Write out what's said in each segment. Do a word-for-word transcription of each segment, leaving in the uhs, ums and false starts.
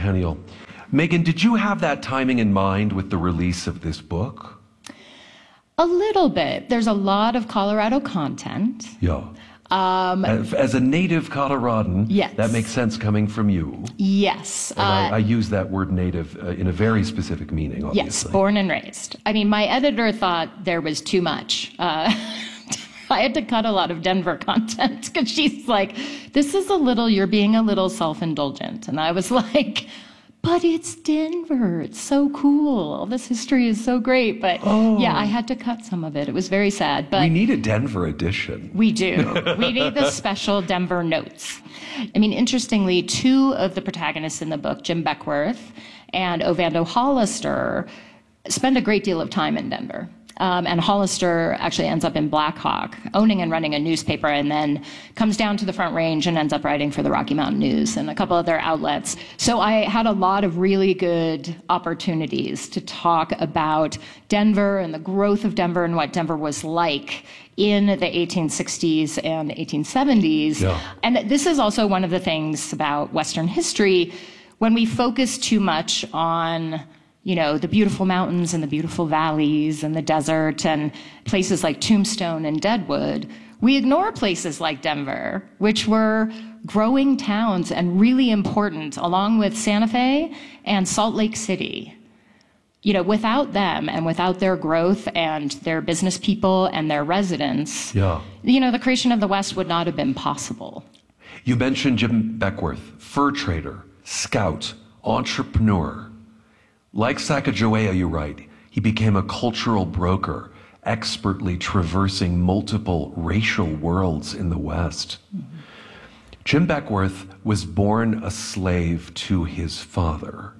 Centennial. Megan, did you have that timing in mind with the release of this book? A little bit. There's a lot of Colorado content. Yeah. Um, as, as a native Coloradan, yes. That makes sense coming from you. Yes. And uh, I, I use that word native uh, in a very specific meaning, obviously. Yes, born and raised. I mean, my editor thought there was too much. Uh, I had to cut a lot of Denver content because she's like, this is a little, you're being a little self-indulgent. And I was like, but it's Denver. It's so cool. All this history is so great. But oh. yeah, I had to cut some of it. It was very sad. But we need a Denver edition. We do. We need the special Denver notes. I mean, interestingly, two of the protagonists in the book, Jim Beckworth and Ovando Hollister, spend a great deal of time in Denver. Um, and Hollister actually ends up in Black Hawk, owning and running a newspaper, and then comes down to the Front Range and ends up writing for the Rocky Mountain News and a couple other outlets. So I had a lot of really good opportunities to talk about Denver and the growth of Denver and what Denver was like in the eighteen sixties and eighteen seventies. Yeah. And this is also one of the things about Western history. When we focus too much on you know, the beautiful mountains and the beautiful valleys and the desert and places like Tombstone and Deadwood, we ignore places like Denver, which were growing towns and really important, along with Santa Fe and Salt Lake City. You know, without them and without their growth and their business people and their residents, yeah. you know, the creation of the West would not have been possible. You mentioned Jim Beckworth, fur trader, scout, entrepreneur. Like Sacagawea, you write, he became a cultural broker, expertly traversing multiple racial worlds in the West. Mm-hmm. Jim Beckworth was born a slave to his father.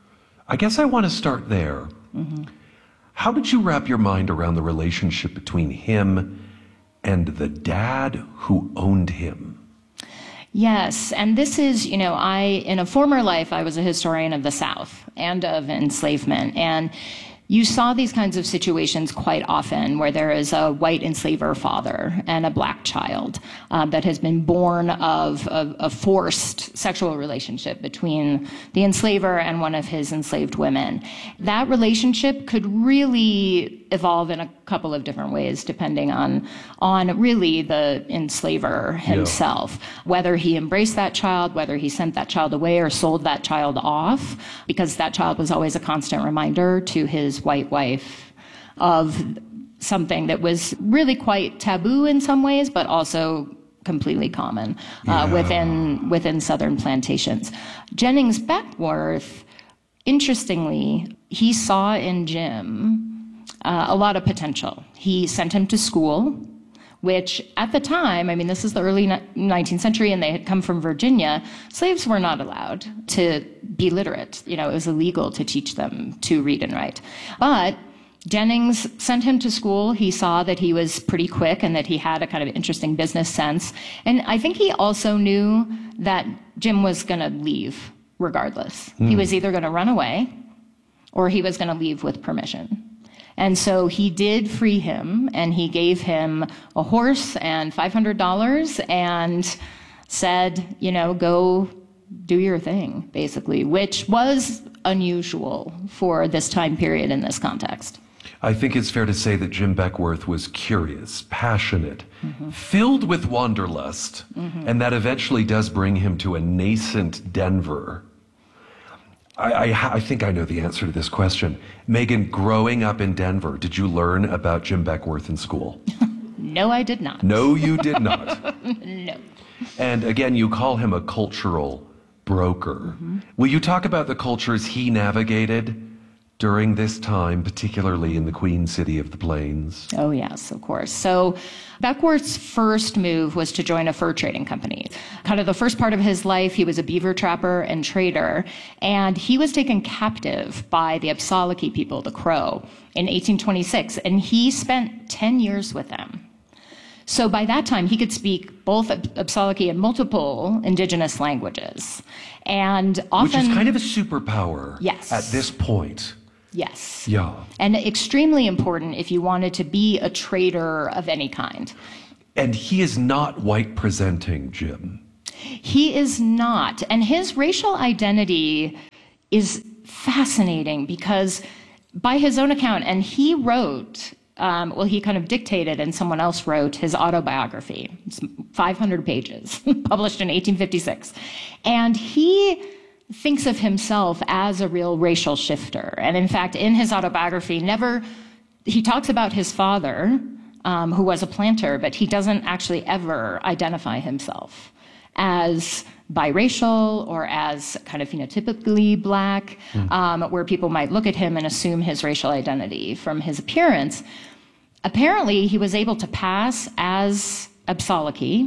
I guess I want to start there. Mm-hmm. How did you wrap your mind around the relationship between him and the dad who owned him? Yes, and this is, you know, I, in a former life, I was a historian of the South and of enslavement, and you saw these kinds of situations quite often where there is a white enslaver father and a black child um, that has been born of a, a forced sexual relationship between the enslaver and one of his enslaved women. That relationship could really evolve in a couple of different ways depending on, on really the enslaver himself, yeah. Whether he embraced that child, whether he sent that child away or sold that child off, because that child was always a constant reminder to his white wife of something that was really quite taboo in some ways, but also completely common uh, yeah. within within Southern plantations. Jennings Beckworth, interestingly, he saw in Jim uh, a lot of potential. He sent him to school, which at the time, I mean, this is the early nineteenth century, and they had come from Virginia. Slaves were not allowed to be literate. You know, it was illegal to teach them to read and write. But Jennings sent him to school. He saw that he was pretty quick and that he had a kind of interesting business sense. And I think he also knew that Jim was going to leave regardless. Mm. He was either going to run away or he was going to leave with permission. And so he did free him, and he gave him a horse and five hundred dollars and said, you know, go do your thing, basically, which was unusual for this time period in this context. I think it's fair to say that Jim Beckworth was curious, passionate, mm-hmm. filled with wanderlust, mm-hmm. and that eventually does bring him to a nascent Denver. I, I, I think I know the answer to this question. Megan, growing up in Denver, did you learn about Jim Beckworth in school? No, I did not. No, you did not. No. And again, you call him a cultural broker. Mm-hmm. Will you talk about the cultures he navigated during this time, particularly in the Queen City of the Plains? Oh, yes, of course. So Beckworth's first move was to join a fur trading company. Kind of the first part of his life, he was a beaver trapper and trader, and he was taken captive by the Apsalaki people, the Crow, in eighteen twenty-six, and he spent ten years with them. So by that time, he could speak both Apsalaki and multiple indigenous languages. And often... Which is kind of a superpower yes. at this point. Yes. Yeah. And extremely important if you wanted to be a trader of any kind. And he is not white presenting, Jim. He is not. And his racial identity is fascinating because by his own account, and he wrote, um, well, he kind of dictated and someone else wrote his autobiography. It's five hundred pages, published in eighteen fifty-six. And he thinks of himself as a real racial shifter. And in fact, in his autobiography, never, he talks about his father, um, who was a planter, but he doesn't actually ever identify himself as biracial or as kind of phenotypically black, mm. um, where people might look at him and assume his racial identity from his appearance. Apparently, he was able to pass as Apsalaki.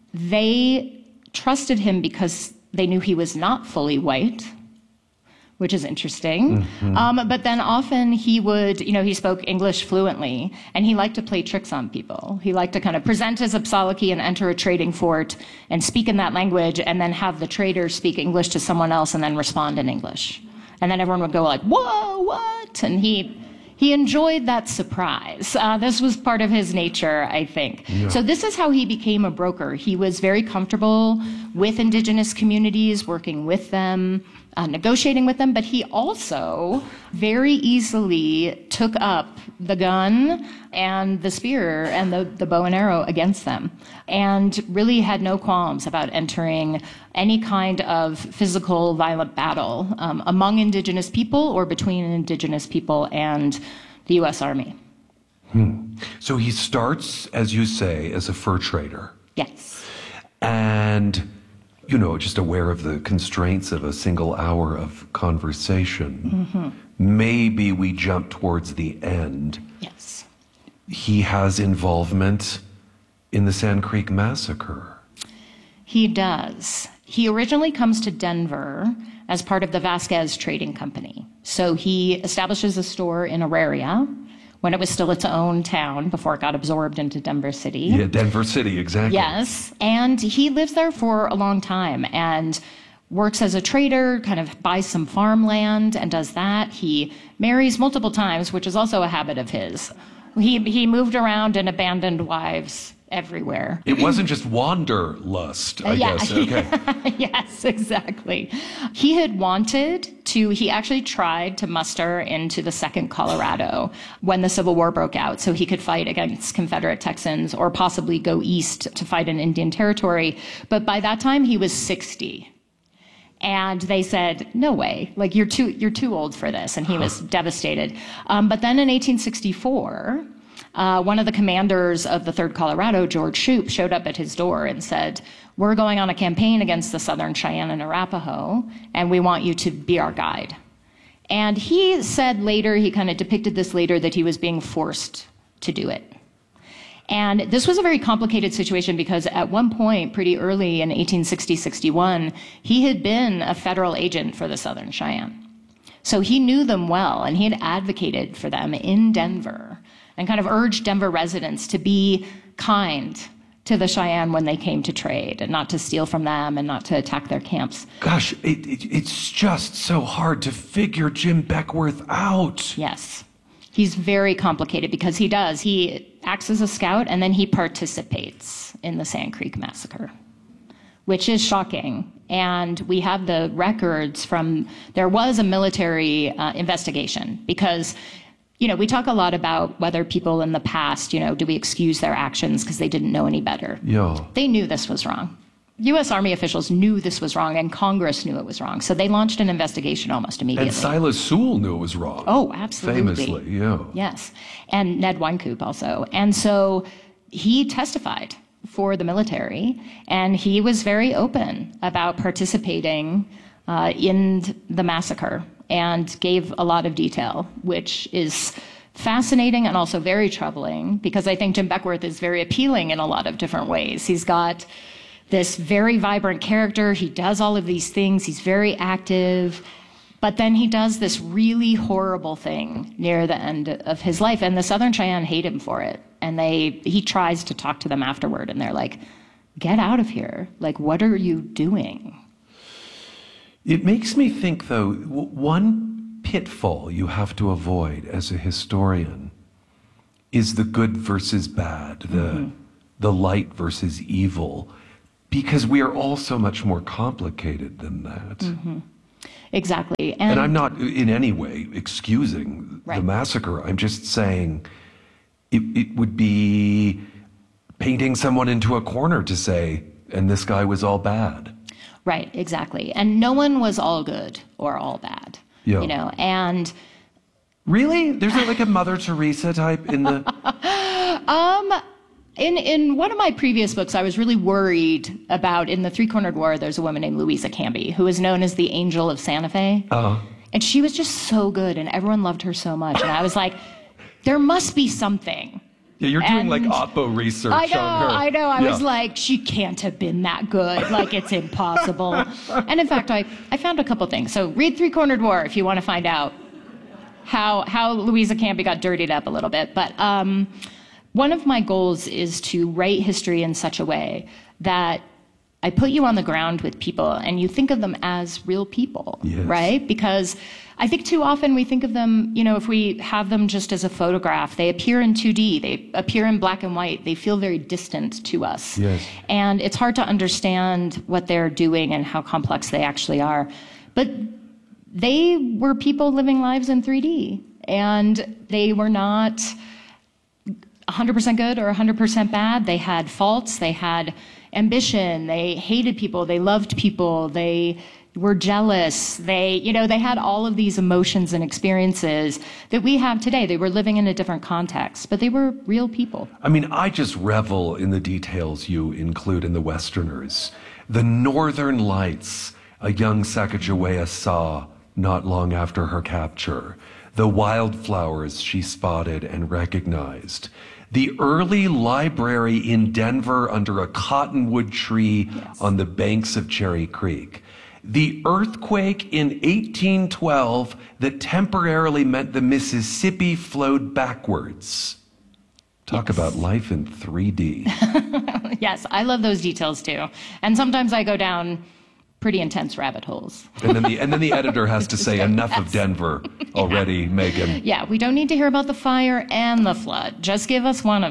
They trusted him because they knew he was not fully white, which is interesting. Mm-hmm. Um, but then often he would, you know, he spoke English fluently, and he liked to play tricks on people. He liked to kind of present as Apsalaki and enter a trading fort and speak in that language, and then have the trader speak English to someone else and then respond in English. And then everyone would go like, whoa, what? And he he enjoyed that surprise. Uh, this was part of his nature, I think. Yeah. So this is how he became a broker. He was very comfortable with indigenous communities, working with them, Uh, negotiating with them, but he also very easily took up the gun and the spear and the, the bow and arrow against them, and really had no qualms about entering any kind of physical violent battle um, among indigenous people or between indigenous people and the U S Army. Hmm. So he starts, as you say, as a fur trader. Yes. And you know, just aware of the constraints of a single hour of conversation. Mm-hmm. Maybe we jump towards the end. Yes. He has involvement in the Sand Creek Massacre. He does. He originally comes to Denver as part of the Vasquez Trading Company. So he establishes a store in Auraria when it was still its own town before it got absorbed into Denver City. Yeah, Denver City, exactly. Yes, and he lives there for a long time and works as a trader, kind of buys some farmland and does that. He marries multiple times, which is also a habit of his. He, he moved around and abandoned wives everywhere. It wasn't just wanderlust, I yeah, guess. Okay. Yes, exactly. He had wanted to, he actually tried to muster into the Second Colorado when the Civil War broke out so he could fight against Confederate Texans or possibly go east to fight in Indian Territory. But by that time, he was sixty. And they said, no way, like you're too, you're too old for this. And he was devastated. Um, but then in eighteen sixty-four, Uh, one of the commanders of the Third Colorado, George Shoup, showed up at his door and said, we're going on a campaign against the Southern Cheyenne and Arapaho, and we want you to be our guide. And he said later, he kind of depicted this later, that he was being forced to do it. And this was a very complicated situation because at one point, pretty early in eighteen sixty sixty-one, he had been a federal agent for the Southern Cheyenne. So he knew them well, and he had advocated for them in Denver and kind of urged Denver residents to be kind to the Cheyenne when they came to trade and not to steal from them and not to attack their camps. Gosh, it, it, it's just so hard to figure Jim Beckwourth out. Yes. He's very complicated because he does. He acts as a scout and then he participates in the Sand Creek Massacre, which is shocking. And we have the records from, there was a military uh, investigation because, you know, we talk a lot about whether people in the past, you know, do we excuse their actions because they didn't know any better? Yeah. They knew this was wrong. U S Army officials knew this was wrong, and Congress knew it was wrong. So they launched an investigation almost immediately. And Silas Sewell knew it was wrong. Oh, absolutely. Famously, yeah. Yes. And Ned Wynkoop also. And so he testified for the military, and he was very open about participating uh, in the massacre and gave a lot of detail, which is fascinating and also very troubling because I think Jim Beckwourth is very appealing in a lot of different ways. He's got this very vibrant character. He does all of these things. He's very active. But then he does this really horrible thing near the end of his life. And the Southern Cheyenne hate him for it. And they he tries to talk to them afterward. And they're like, get out of here. Like, what are you doing? It makes me think, though, one pitfall you have to avoid as a historian is the good versus bad, the, mm-hmm. the light versus evil, because we are all so much more complicated than that. Mm-hmm. exactly. And, And, I'm not in any way excusing the Right. massacre. I'm just saying it, it would be painting someone into a corner to say, and this guy was all bad. right, exactly. And no one was all good or all bad, Yeah. you know, and Really? There's like a Mother Teresa type in the... Um, in in one of my previous books, I was really worried about, in the Three Cornered War, there's a woman named Louisa Canby, who is known as the Angel of Santa Fe. Uh, And she was just so good, and everyone loved her so much. And I was like, there must be something. yeah, you're doing like And- Oppo research I know, on her. I know. I Yeah. was like, she can't have been that good. Like, it's impossible. And in fact, I, I found a couple things. So read Three Cornered War if you want to find out how how Louisa Canby got dirtied up a little bit. But um, one of my goals is to write history in such a way that I put you on the ground with people and you think of them as real people, Yes. right? Because I think too often we think of them, you know, if we have them just as a photograph, they appear in two D, they appear in black and white, they feel very distant to us. Yes. And it's hard to understand what they're doing and how complex they actually are. But they were people living lives in three D, and they were not one hundred percent good or one hundred percent bad. They had faults, they had ambition, they hated people, they loved people, they were jealous, they, you know, they had all of these emotions and experiences that we have today. They were living in a different context, but they were real people. I mean, I just revel in the details you include in the Westerners. The Northern Lights a young Sacagawea saw not long after her capture. The wildflowers she spotted and recognized. The early library in Denver under a cottonwood tree Yes. on the banks of Cherry Creek. The earthquake in eighteen twelve that temporarily meant the Mississippi flowed backwards. Talk Yes. about life in three D. Yes, I love those details too. And sometimes I go down pretty intense rabbit holes. And then the and then the editor has to say enough of Denver already, Megan. Yeah, we don't need to hear about the fire and the flood. Just give us one of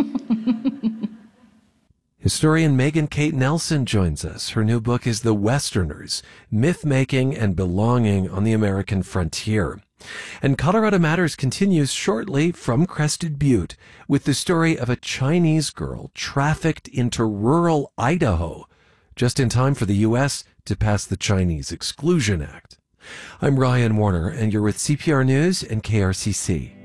them. Historian Megan Kate Nelson joins us. Her new book is The Westerners, Myth-Making and Belonging on the American Frontier. And Colorado Matters continues shortly from Crested Butte with the story of a Chinese girl trafficked into rural Idaho just in time for the U S to pass the Chinese Exclusion Act. I'm Ryan Warner, and you're with C P R News and K R C C.